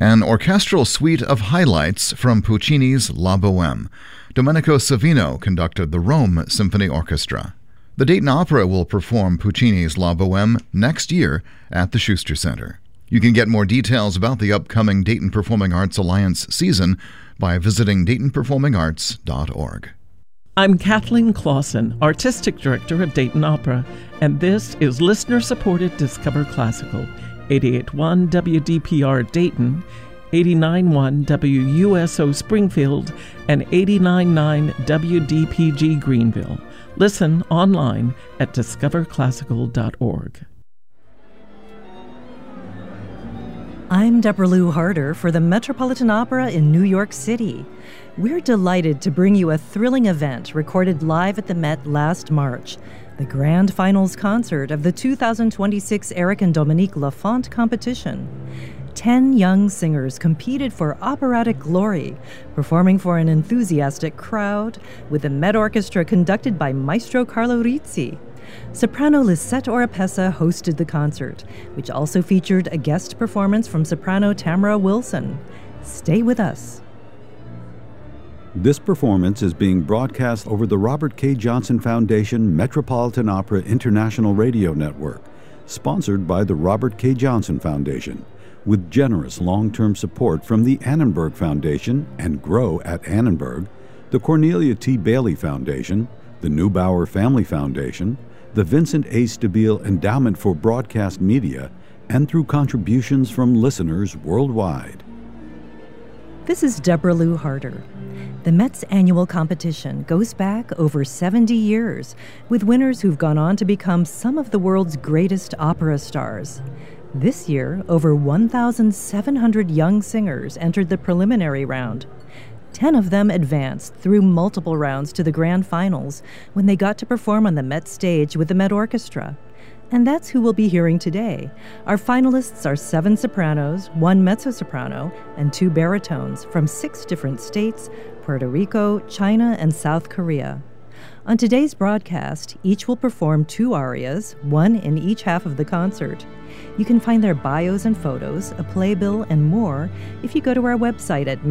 an orchestral suite of highlights from Puccini's La Bohème. Domenico Savino conducted the Rome Symphony Orchestra. The Dayton Opera will perform Puccini's La Bohème next year at the Schuster Center. You can get more details about the upcoming Dayton Performing Arts Alliance season by visiting DaytonPerformingArts.org. I'm Kathleen Clausen, Artistic Director of Dayton Opera, and this is listener-supported Discover Classical, 88.1 WDPR Dayton, 89.1 WUSO Springfield, and 89.9 WDPG Greenville. Listen online at discoverclassical.org. I'm Deborah Lou Harder for the Metropolitan Opera in New York City. We're delighted to bring you a thrilling event recorded live at the Met last March, the grand finals concert of the 2026 Eric and Dominique Lafont competition. 10 young singers competed for operatic glory, performing for an enthusiastic crowd, with the Met Orchestra conducted by Maestro Carlo Rizzi. Soprano Lisette Oropesa hosted the concert, which also featured a guest performance from soprano Tamara Wilson. Stay with us. This performance is being broadcast over the Robert K. Johnson Foundation Metropolitan Opera International Radio Network, sponsored by the Robert K. Johnson Foundation, with generous long-term support from the Annenberg Foundation and Grow at Annenberg, the Cornelia T. Bailey Foundation, the Neubauer Family Foundation, the Vincent A. Stabile Endowment for Broadcast Media, and through contributions from listeners worldwide. This is Deborah Lou Harder. The Met's annual competition goes back over 70 years, with winners who've gone on to become some of the world's greatest opera stars. This year, over 1,700 young singers entered the preliminary round. 10 of them advanced through multiple rounds to the grand finals when they got to perform on the Met stage with the Met Orchestra. And that's who we'll be hearing today. Our finalists are 7 sopranos, 1 mezzo-soprano, and 2 baritones from 6 different states: Puerto Rico, China, and South Korea. On today's broadcast, each will perform 2 arias, 1 in each half of the concert. You can find their bios and photos, a playbill, and more if you go to our website at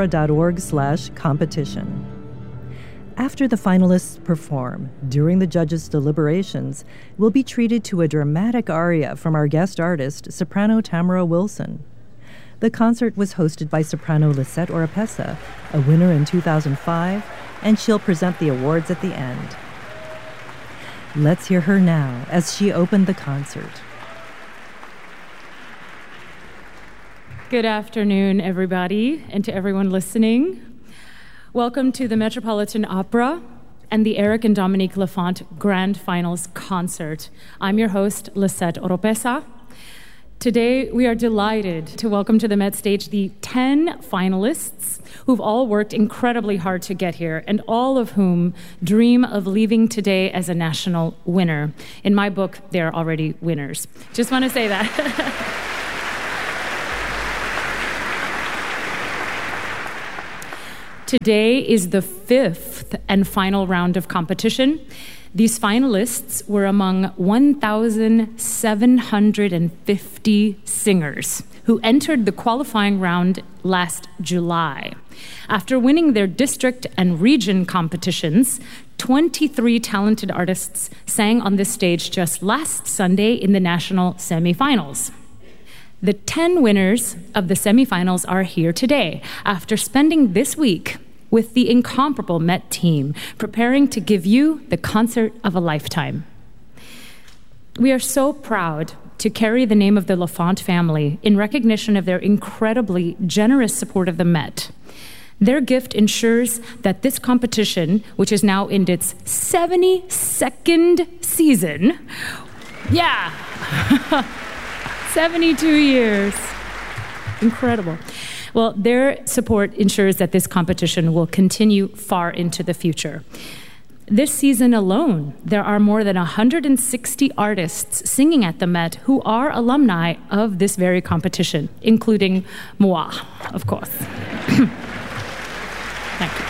medopera.org/competition. After the finalists perform, during the judges' deliberations, we'll be treated to a dramatic aria from our guest artist, soprano Tamara Wilson. The concert was hosted by soprano Lisette Oropesa, a winner in 2005, and she'll present the awards at the end. Let's hear her now as she opened the concert. Good afternoon, everybody, and to everyone listening. Welcome to the Metropolitan Opera and the Eric and Dominique Lafont Grand Finals Concert. I'm your host, Lisette Oropesa. Today, we are delighted to welcome to the Met stage the 10 finalists who've all worked incredibly hard to get here, and all of whom dream of leaving today as a national winner. In my book, they're already winners. Just want to say that. Today is the 5th and final round of competition. These finalists were among 1,750 singers who entered the qualifying round last July. After winning their district and region competitions, 23 talented artists sang on this stage just last Sunday in the national semifinals. The 10 winners of the semifinals are here today after spending this week with the incomparable Met team, preparing to give you the concert of a lifetime. We are so proud to carry the name of the Lafont family in recognition of their incredibly generous support of the Met. Their gift ensures that this competition, which is now in its 72nd season, 72 years, incredible. Well, their support ensures that this competition will continue far into the future. This season alone, there are more than 160 artists singing at the Met who are alumni of this very competition, including moi, of course. Thank you.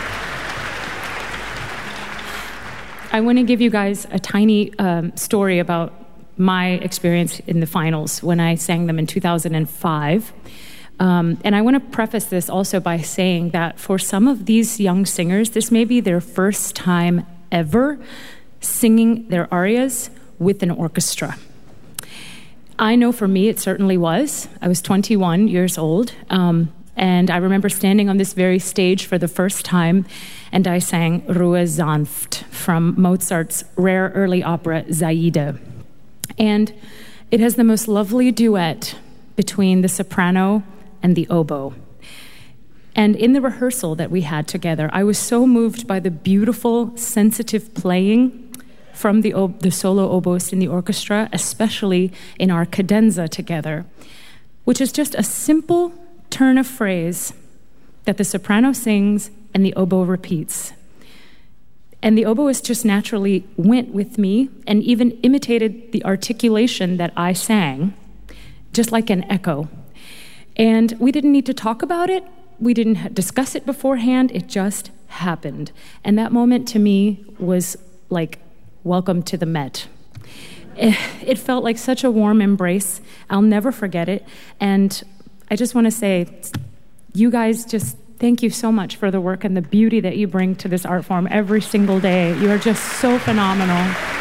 I want to give you guys a tiny story about my experience in the finals when I sang them in 2005. And I want to preface this also by saying that for some of these young singers, this may be their first time ever singing their arias with an orchestra. I know for me it certainly was. I was 21 years old, and I remember standing on this very stage for the first time, and I sang Ruhe sanft from Mozart's rare early opera Zaide. And it has the most lovely duet between the soprano and the oboe. And in the rehearsal that we had together, I was so moved by the beautiful, sensitive playing from the solo oboist in the orchestra, especially in our cadenza together, which is just a simple turn of phrase that the soprano sings and the oboe repeats. And the oboist just naturally went with me and even imitated the articulation that I sang, just like an echo. And we didn't need to talk about it. We didn't discuss it beforehand. It just happened. And that moment to me was like, welcome to the Met. It felt like such a warm embrace. I'll never forget it. And I just want to say, you guys just thank you so much for the work and the beauty that you bring to this art form every single day. You are just so phenomenal.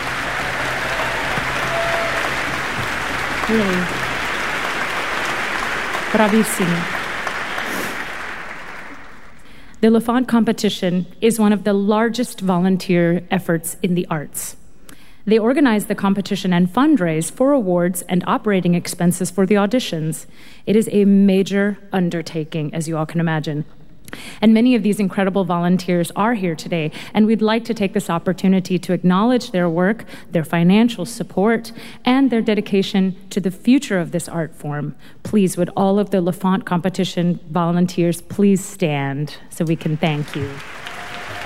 Really. Bravissimi. The Lafont competition is one of the largest volunteer efforts in the arts. They organize the competition and fundraise for awards and operating expenses for the auditions. It is a major undertaking, as you all can imagine. And many of these incredible volunteers are here today, and we'd like to take this opportunity to acknowledge their work, their financial support, and their dedication to the future of this art form. Please, would all of the Lafont competition volunteers please stand so we can thank you.